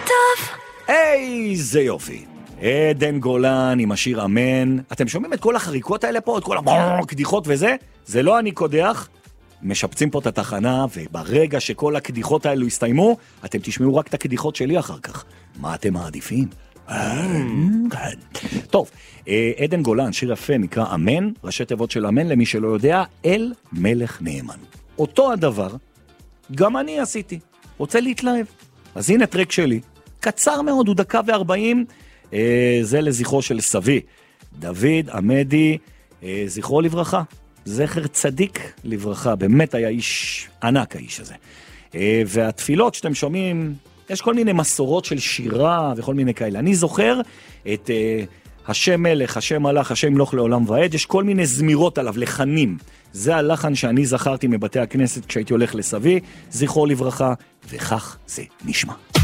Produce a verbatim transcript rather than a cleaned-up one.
טוב. איזה יופי. עדן גולן עם השיר אמן. אתם שומעים את כל החריקות האלה פה, את כל הקדיחות וזה? זה לא אני קודח. משפצים פה את התחנה, וברגע שכל הקדיחות האלו יסתיימו, אתם תשמעו רק את הקדיחות שלי אחר כך. מה אתם מעדיפים? טוב, עדן גולן, שיר יפה, נקרא אמן, ראשי תיבות של אמן, למי שלא יודע, אל מלך נאמן. אותו הדבר, גם אני עשיתי. רוצה להתלהב. אז הנה טרק שלי. קצר מאוד, הוא דקה וארבעים, זה לזכרו של סבי. דוד עמדי, זכרו לברכה. זכר צדיק לברכה, באמת היה איש ענק האיש הזה. והתפילות שאתם שומעים, יש כל מיני מסורות של שירה וכל מיני כאלה. אני זוכר את השם מלך, השם מלך, השם מלוך לעולם ועד, יש כל מיני זמירות עליו, לחנים. זה הלחן שאני זכרתי מבתי הכנסת כשהייתי הולך לסבי, זכרו לברכה, וכך זה נשמע.